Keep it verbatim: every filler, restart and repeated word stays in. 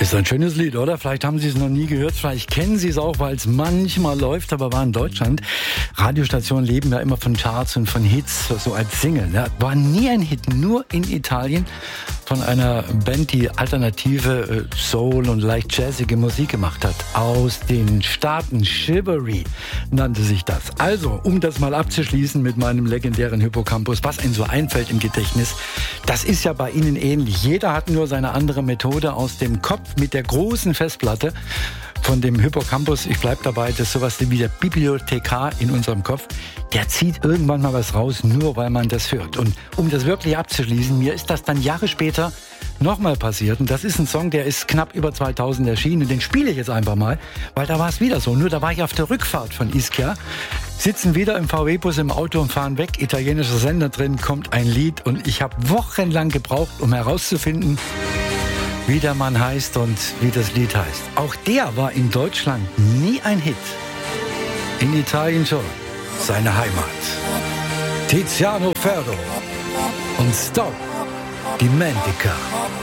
ist ein schönes Lied, oder? Vielleicht haben Sie es noch nie gehört, vielleicht kennen Sie es auch, weil es manchmal läuft, aber war in Deutschland. Radiostationen leben ja immer von Charts und von Hits, so als Single. Ja, war nie ein Hit, nur in Italien von einer Band, die alternative Soul und leicht jazzige Musik gemacht hat. Aus den Staaten, Chivalry nannte sich das. Also, um das mal abzuschließen mit meinem legendären Hippocampus, was einem so einfällt im Gedächtnis, das ist ja bei Ihnen ähnlich. Jeder hat nur seine andere Methode aus dem Kopf mit der großen Festplatte von dem Hippocampus. Ich bleibe dabei, das ist sowas wie der Bibliothekar in unserem Kopf. Der zieht irgendwann mal was raus, nur weil man das hört. Und um das wirklich abzuschließen, mir ist das dann Jahre später nochmal passiert. Und das ist ein Song, der ist knapp über zweitausend erschienen. Und den spiele ich jetzt einfach mal, weil da war es wieder so. Nur da war ich auf der Rückfahrt von Ischia, sitzen wieder im V W-Bus im Auto und fahren weg. Italienischer Sender drin, kommt ein Lied. Und ich habe wochenlang gebraucht, um herauszufinden, wie der Mann heißt und wie das Lied heißt. Auch der war in Deutschland nie ein Hit. In Italien schon. Seine Heimat. Tiziano Ferro und Stop Dimentica.